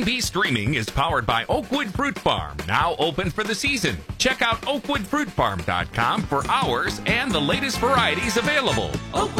TV streaming is powered by Oakwood Fruit Farm, now open for the season. Check out oakwoodfruitfarm.com for hours and the latest varieties available.